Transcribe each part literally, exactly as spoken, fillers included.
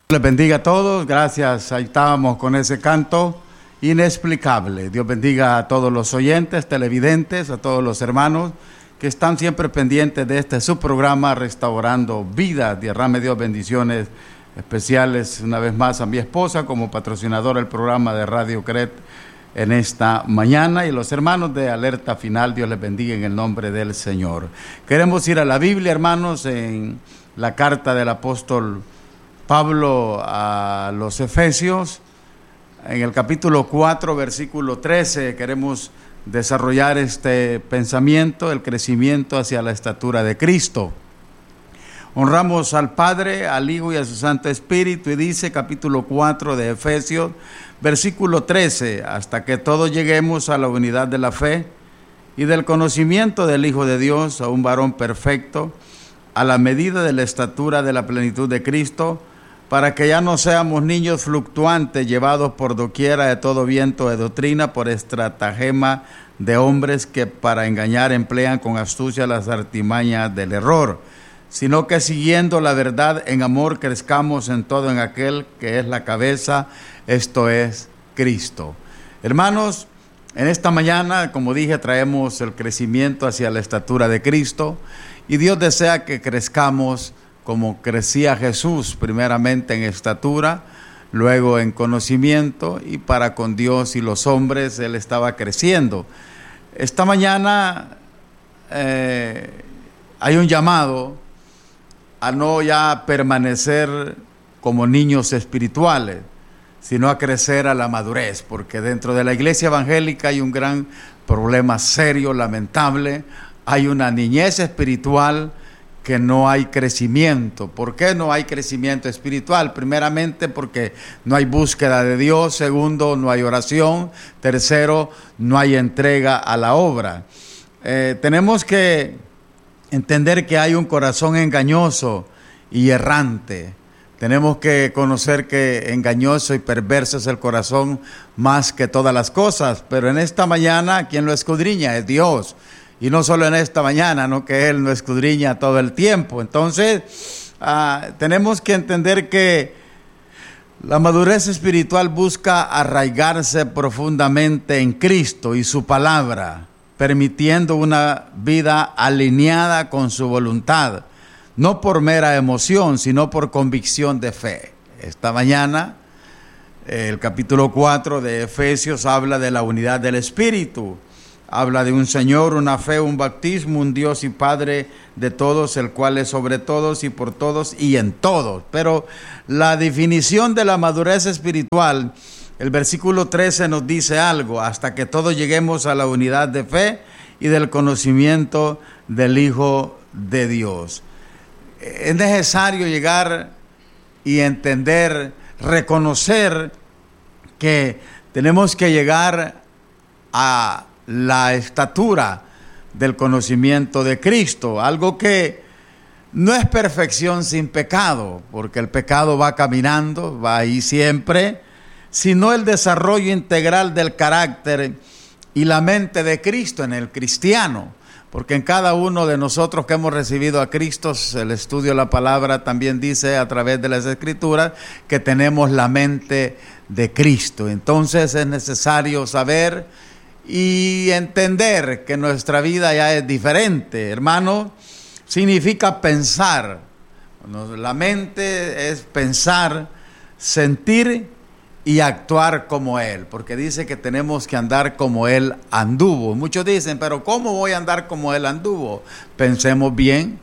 Les bendiga a todos, gracias. Ahí estábamos con ese canto inexplicable. Dios bendiga a todos los oyentes, televidentes, a todos los hermanos que están siempre pendientes de este subprograma Restaurando Vidas. Derrame Dios bendiciones especiales una vez más a mi esposa como patrocinadora del programa de Radio Cret en esta mañana, y los hermanos de Alerta Final. Dios les bendiga en el nombre del Señor. Queremos ir a la Biblia, hermanos, en la carta del apóstol Pablo a los Efesios, en el capítulo cuatro, versículo trece. Queremos desarrollar este pensamiento, el crecimiento hacia la estatura de Cristo. Honramos al Padre, al Hijo y a su Santo Espíritu, y dice capítulo cuatro de Efesios, versículo trece, hasta que todos lleguemos a la unidad de la fe y del conocimiento del Hijo de Dios, a un varón perfecto, a la medida de la estatura de la plenitud de Cristo, para que ya no seamos niños fluctuantes, llevados por doquiera de todo viento de doctrina, por estratagema de hombres que para engañar emplean con astucia las artimañas del error, sino que siguiendo la verdad en amor crezcamos en todo en aquel que es la cabeza, esto es Cristo. Hermanos, en esta mañana, como dije, traemos el crecimiento hacia la estatura de Cristo, y Dios desea que crezcamos como crecía Jesús, primeramente en estatura, luego en conocimiento, y para con Dios y los hombres Él estaba creciendo. Esta mañana eh, hay un llamado a no ya permanecer como niños espirituales, sino a crecer a la madurez, porque dentro de la iglesia evangélica hay un gran problema serio, lamentable. Hay una niñez espiritual que no hay crecimiento. ¿Por qué no hay crecimiento espiritual? Primeramente porque no hay búsqueda de Dios. Segundo, no hay oración. Tercero, no hay entrega a la obra. Eh, tenemos que entender que hay un corazón engañoso y errante. Tenemos que conocer que engañoso y perverso es el corazón más que todas las cosas. Pero en esta mañana, ¿quién lo escudriña? Es Dios. Y no solo en esta mañana, no que Él lo escudriña todo el tiempo. Entonces, uh, tenemos que entender que la madurez espiritual busca arraigarse profundamente en Cristo y su palabra, permitiendo una vida alineada con su voluntad, no por mera emoción, sino por convicción de fe. Esta mañana, el capítulo cuatro de Efesios habla de la unidad del Espíritu. Habla de un Señor, una fe, un bautismo, un Dios y Padre de todos, el cual es sobre todos y por todos y en todos. Pero la definición de la madurez espiritual, el versículo trece nos dice algo: hasta que todos lleguemos a la unidad de fe y del conocimiento del Hijo de Dios. Es necesario llegar y entender, reconocer que tenemos que llegar a la estatura del conocimiento de Cristo, algo que no es perfección sin pecado, porque el pecado va caminando, va ahí siempre, sino el desarrollo integral del carácter y la mente de Cristo en el cristiano, porque en cada uno de nosotros que hemos recibido a Cristo, el estudio de la palabra también dice a través de las Escrituras que tenemos la mente de Cristo. Entonces es necesario saber y entender que nuestra vida ya es diferente. Hermano, significa pensar. Bueno, la mente es pensar, sentir y actuar como Él, porque dice que tenemos que andar como Él anduvo. Muchos dicen, pero ¿cómo voy a andar como Él anduvo? Pensemos bien,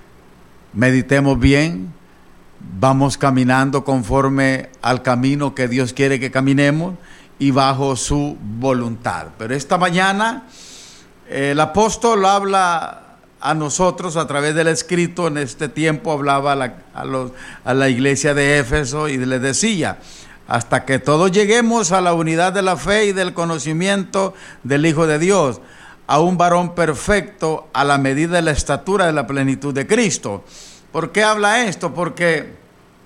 meditemos bien, vamos caminando conforme al camino que Dios quiere que caminemos y bajo su voluntad. Pero esta mañana eh, el apóstol habla a nosotros a través del escrito. En este tiempo hablaba a la, a los, a la iglesia de Éfeso y les decía: hasta que todos lleguemos a la unidad de la fe y del conocimiento del Hijo de Dios, a un varón perfecto a la medida de la estatura de la plenitud de Cristo. ¿Por qué habla esto? Porque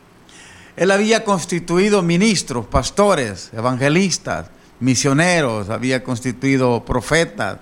Él había constituido ministros, pastores, evangelistas, misioneros, había constituido profetas,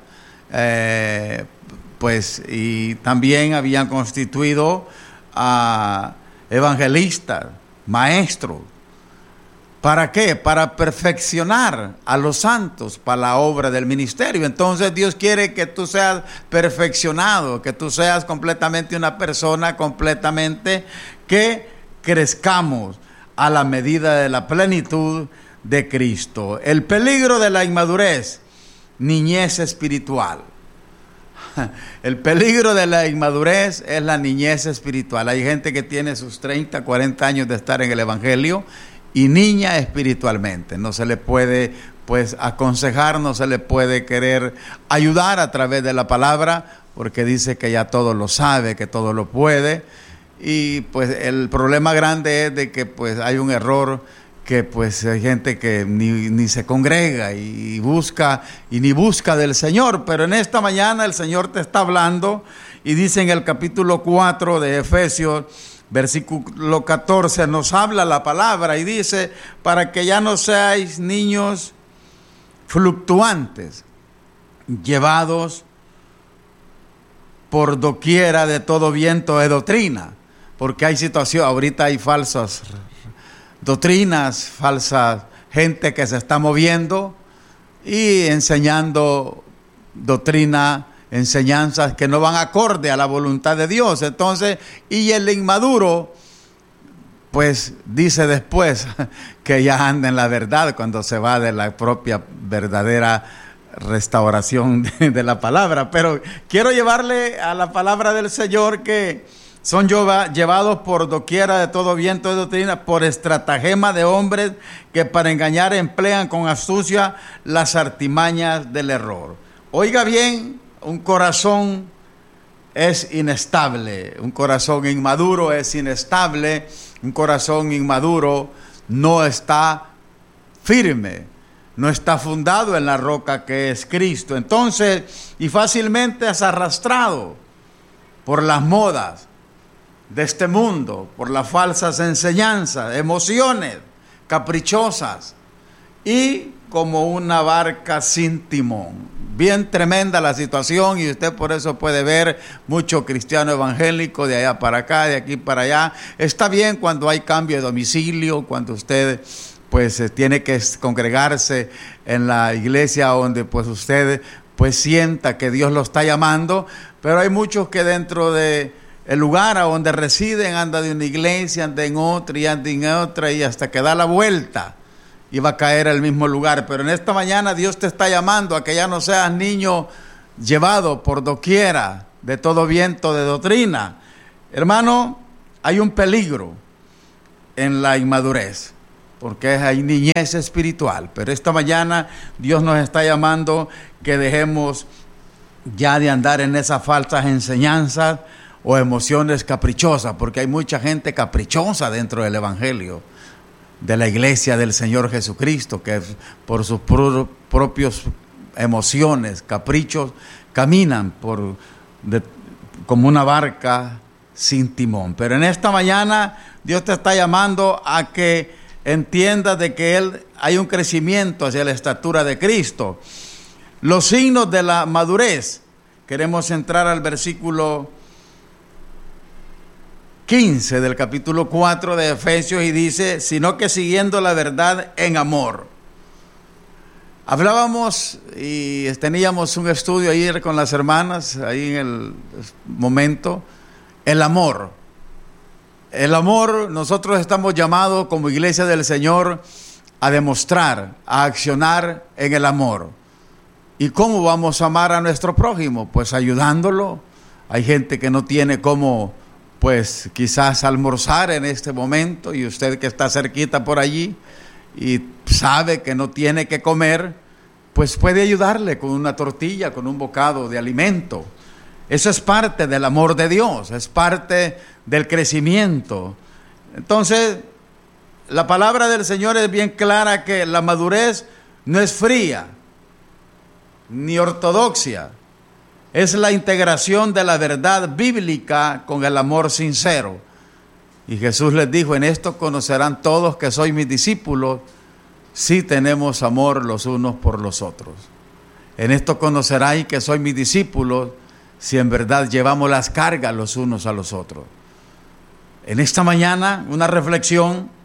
eh, pues, y también habían constituido a evangelistas, maestros. ¿Para qué? Para perfeccionar a los santos para la obra del ministerio. Entonces Dios quiere que tú seas perfeccionado, que tú seas completamente una persona, completamente que crezcamos a la medida de la plenitud de Cristo. El peligro de la inmadurez, niñez espiritual. El peligro de la inmadurez es la niñez espiritual. Hay gente que tiene sus treinta, cuarenta años de estar en el Evangelio y niña espiritualmente. No se le puede pues aconsejar, no se le puede querer ayudar a través de la palabra, porque dice que ya todo lo sabe, que todo lo puede. Y pues el problema grande es de que pues hay un error, que pues hay gente que ni, ni se congrega y busca y ni busca del Señor. Pero en esta mañana el Señor te está hablando y dice en el capítulo cuatro de Efesios, versículo catorce, nos habla la palabra y dice: para que ya no seáis niños fluctuantes, llevados por doquiera de todo viento de doctrina. Porque hay situaciones, ahorita hay falsas doctrinas, falsa gente que se está moviendo y enseñando doctrina, enseñanzas que no van acorde a la voluntad de Dios. Entonces, y el inmaduro, pues dice después que ya anda en la verdad cuando se va de la propia verdadera restauración de, de la palabra. Pero quiero llevarle a la palabra del Señor que son llevados por doquiera de todo viento de doctrina, por estratagema de hombres que para engañar emplean con astucia las artimañas del error. Oiga bien, un corazón es inestable, un corazón inmaduro es inestable, un corazón inmaduro no está firme, no está fundado en la roca que es Cristo. Entonces, y fácilmente es arrastrado por las modas de este mundo, por las falsas enseñanzas, emociones caprichosas y como una barca sin timón. Bien tremenda la situación y usted por eso puede ver mucho cristiano evangélico de allá para acá, de aquí para allá. Está bien cuando hay cambio de domicilio, cuando usted pues tiene que congregarse en la iglesia donde pues usted pues sienta que Dios lo está llamando, pero hay muchos que dentro de el lugar a donde residen anda de una iglesia, anda en otra y anda en otra y hasta que da la vuelta y va a caer al mismo lugar. Pero en esta mañana Dios te está llamando a que ya no seas niño llevado por doquiera de todo viento de doctrina. Hermano, hay un peligro en la inmadurez, porque hay niñez espiritual. Pero esta mañana Dios nos está llamando que dejemos ya de andar en esas falsas enseñanzas o emociones caprichosas, porque hay mucha gente caprichosa dentro del Evangelio, de la iglesia del Señor Jesucristo, que por sus pro, propios emociones, caprichos, caminan por de, como una barca sin timón. Pero en esta mañana Dios te está llamando a que entiendas de que Él hay un crecimiento hacia la estatura de Cristo. Los signos de la madurez. Queremos entrar al versículo quince del capítulo cuatro de Efesios y dice: sino que siguiendo la verdad en amor. Hablábamos y teníamos un estudio ayer con las hermanas, ahí en el momento, el amor. El amor, nosotros estamos llamados como iglesia del Señor a demostrar, a accionar en el amor. ¿Y cómo vamos a amar a nuestro prójimo? Pues ayudándolo. Hay gente que no tiene cómo, pues quizás almorzar en este momento, y usted que está cerquita por allí y sabe que no tiene que comer, pues puede ayudarle con una tortilla, con un bocado de alimento. Eso es parte del amor de Dios, es parte del crecimiento. Entonces, la palabra del Señor es bien clara que la madurez no es fría ni ortodoxia. Es la integración de la verdad bíblica con el amor sincero. Y Jesús les dijo: en esto conocerán todos que sois mis discípulos, si tenemos amor los unos por los otros. En esto conoceráis que sois mis discípulos, si en verdad llevamos las cargas los unos a los otros. En esta mañana, una reflexión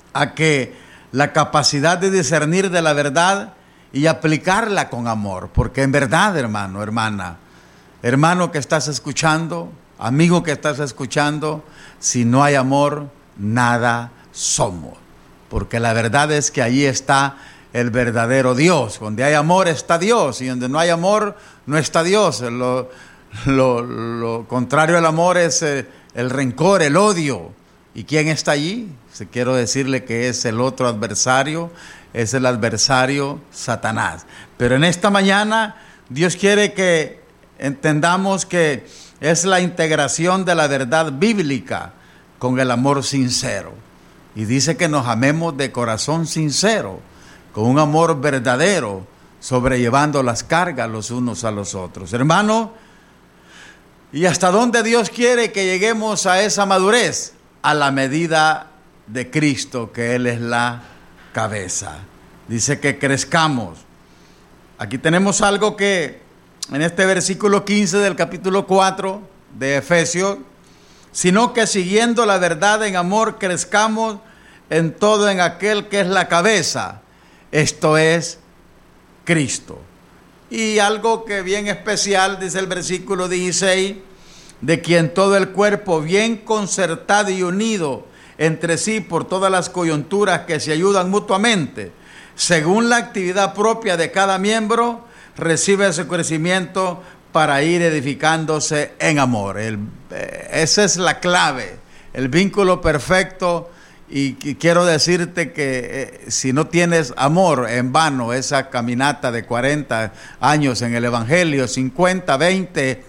a que la capacidad de discernir de la verdad y aplicarla con amor, porque en verdad, hermano, hermana, hermano que estás escuchando, amigo que estás escuchando, si no hay amor, nada somos, porque la verdad es que allí está el verdadero Dios. Donde hay amor está Dios, y donde no hay amor no está Dios. Lo, lo, lo contrario al amor es eh, el rencor, el odio. ¿Y quién está allí? Si quiero decirle que es el otro adversario, es el adversario Satanás. Pero en esta mañana Dios quiere que entendamos que es la integración de la verdad bíblica con el amor sincero. Y dice que nos amemos de corazón sincero, con un amor verdadero, sobrellevando las cargas los unos a los otros. Hermano, ¿y hasta dónde Dios quiere que lleguemos a esa madurez? A la medida de Cristo, que Él es la cabeza. Dice que crezcamos. Aquí tenemos algo que en este versículo quince del capítulo cuatro de Efesios, sino que siguiendo la verdad en amor crezcamos en todo en aquel que es la cabeza, esto es Cristo. Y algo que bien especial, dice el versículo dieciséis, de quien todo el cuerpo bien concertado y unido entre sí por todas las coyunturas que se ayudan mutuamente, según la actividad propia de cada miembro, recibe su crecimiento para ir edificándose en amor. El, eh, esa es la clave, el vínculo perfecto. Y, y quiero decirte que eh, si no tienes amor, en vano esa caminata de cuarenta años en el Evangelio, cincuenta, veinte,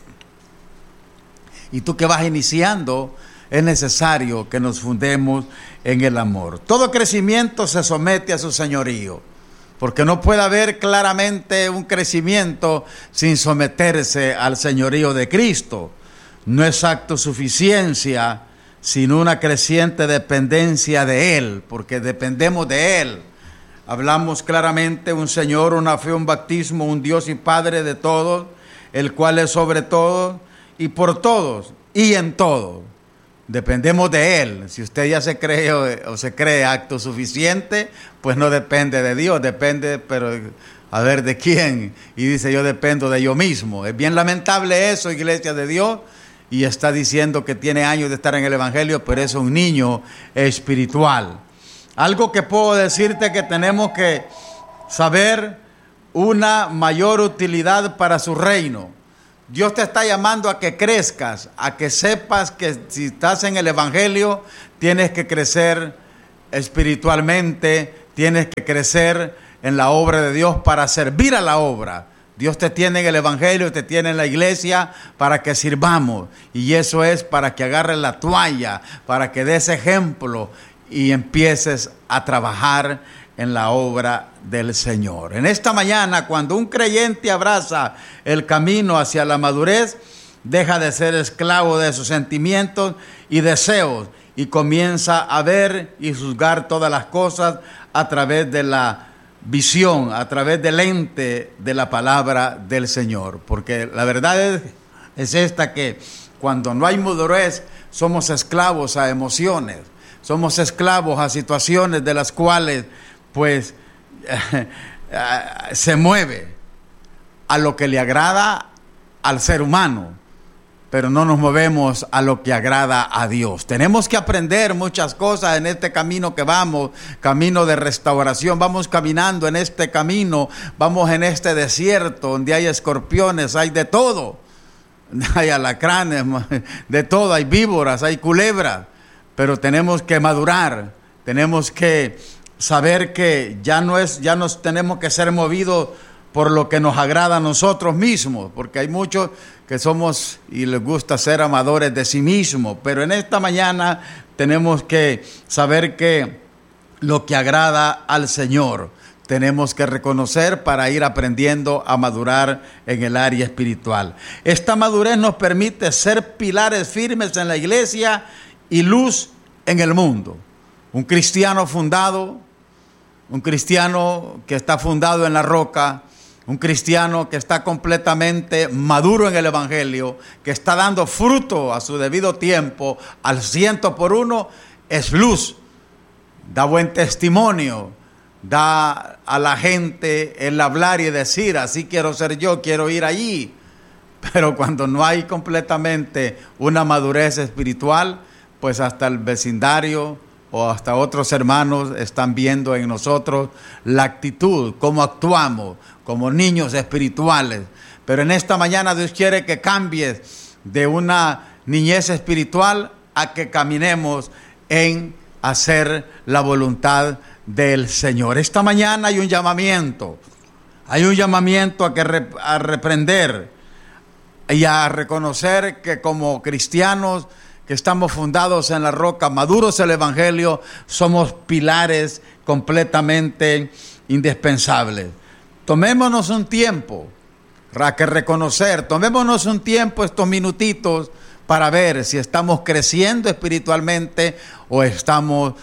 y tú que vas iniciando, es necesario que nos fundemos en el amor. Todo crecimiento se somete a su señorío, porque no puede haber claramente un crecimiento sin someterse al señorío de Cristo. No es autosuficiencia, sino una creciente dependencia de Él, porque dependemos de Él. Hablamos claramente un Señor, una fe, un bautismo, un Dios y Padre de todos, el cual es sobre todos y por todos y en todo. Dependemos de Él. Si usted ya se cree o, o se cree autosuficiente, pues no depende de Dios, depende, pero a ver de quién. Y dice, yo dependo de yo mismo. Es bien lamentable eso, iglesia de Dios. Y está diciendo que tiene años de estar en el Evangelio, pero es un niño espiritual. Algo que puedo decirte que tenemos que saber, una mayor utilidad para su reino. Dios te está llamando a que crezcas, a que sepas que si estás en el Evangelio, tienes que crecer espiritualmente, tienes que crecer en la obra de Dios para servir a la obra. Dios te tiene en el Evangelio, te tiene en la iglesia para que sirvamos. Y eso es para que agarres la toalla, para que des ejemplo y empieces a trabajar en la obra del Señor. En esta mañana, cuando un creyente abraza el camino hacia la madurez, deja de ser esclavo de sus sentimientos y deseos y comienza a ver y juzgar todas las cosas a través de la visión, a través del lente de la palabra del Señor. Porque la verdad es, es esta, que cuando no hay madurez somos esclavos a emociones, somos esclavos a situaciones de las cuales pues eh, eh, se mueve a lo que le agrada al ser humano, pero no nos movemos a lo que agrada a Dios. Tenemos que aprender muchas cosas en este camino que vamos, camino de restauración. Vamos caminando en este camino, vamos en este desierto donde hay escorpiones, hay de todo. Hay alacranes, de todo, hay víboras, hay culebras. Pero tenemos que madurar, tenemos que saber que ya no es, ya nos tenemos que ser movidos por lo que nos agrada a nosotros mismos, porque hay muchos que somos y les gusta ser amadores de sí mismos, pero en esta mañana tenemos que saber que lo que agrada al Señor tenemos que reconocer para ir aprendiendo a madurar en el área espiritual. Esta madurez nos permite ser pilares firmes en la iglesia y luz en el mundo. Un cristiano fundado, un cristiano que está fundado en la roca, un cristiano que está completamente maduro en el Evangelio, que está dando fruto a su debido tiempo, al ciento por uno, es luz da buen testimonio, da a la gente el hablar y decir, así quiero ser yo, quiero ir allí. Pero cuando no hay completamente una madurez espiritual, pues hasta el vecindario o hasta otros hermanos están viendo en nosotros la actitud, cómo actuamos como niños espirituales. Pero en esta mañana Dios quiere que cambies de una niñez espiritual a que caminemos en hacer la voluntad del Señor. Esta mañana hay un llamamiento, hay un llamamiento a, que rep- a reprender y a reconocer que como cristianos que estamos fundados en la roca, maduros el Evangelio, somos pilares completamente indispensables. Tomémonos un tiempo para que reconocer, tomémonos un tiempo, estos minutitos, para ver si estamos creciendo espiritualmente o estamos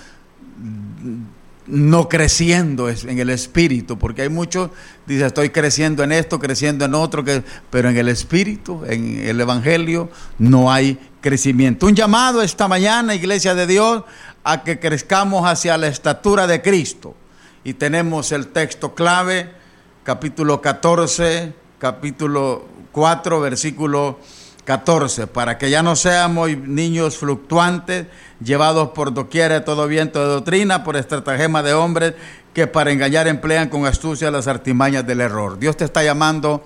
no creciendo en el espíritu, porque hay muchos, dice, estoy creciendo en esto, creciendo en otro, que, pero en el espíritu, en el Evangelio, no hay crecimiento. Un llamado esta mañana, Iglesia de Dios, a que crezcamos hacia la estatura de Cristo. Y tenemos el texto clave, capítulo catorce, capítulo cuatro, versículo catorce, para que ya no seamos niños fluctuantes, llevados por doquier de todo viento de doctrina, por estratagema de hombres que para engañar emplean con astucia las artimañas del error. Dios te está llamando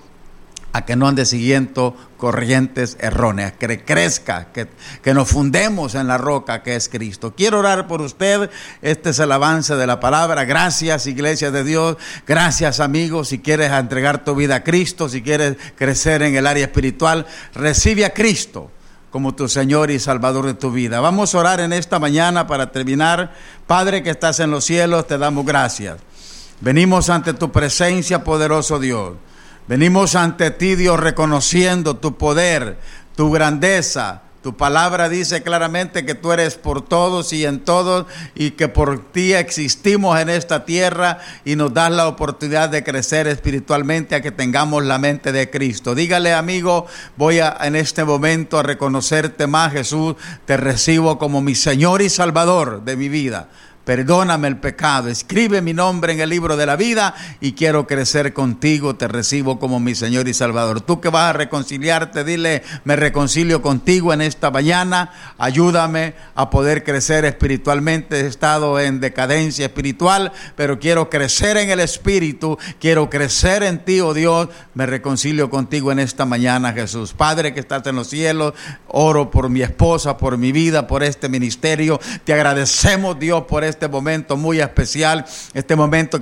a que no andes siguiendo corrientes erróneas, que crezca, que, que nos fundemos en la roca que es Cristo. Quiero orar por usted. Este es el avance de la palabra. Gracias, Iglesia de Dios. Gracias, amigos. Si quieres entregar tu vida a Cristo, si quieres crecer en el área espiritual, recibe a Cristo como tu Señor y Salvador de tu vida. Vamos a orar en esta mañana para terminar. Padre que estás en los cielos, te damos gracias. Venimos ante tu presencia, poderoso Dios. Venimos ante ti, Dios, reconociendo tu poder, tu grandeza. Tu palabra dice claramente que tú eres por todos y en todos, y que por ti existimos en esta tierra, y nos das la oportunidad de crecer espiritualmente, a que tengamos la mente de Cristo. Dígale, amigo, voy a, en este momento a reconocerte más, Jesús. Te recibo como mi Señor y Salvador de mi vida. Perdóname el pecado, escribe mi nombre en el libro de la vida y quiero crecer contigo, te recibo como mi Señor y Salvador. Tú que vas a reconciliarte, dile, me reconcilio contigo en esta mañana, ayúdame a poder crecer espiritualmente. He estado en decadencia espiritual, pero quiero crecer en el Espíritu, quiero crecer en ti, oh Dios, me reconcilio contigo en esta mañana, Jesús. Padre que estás en los cielos, oro por mi esposa, por mi vida, por este ministerio. Te agradecemos, Dios, por este momento muy especial, este momento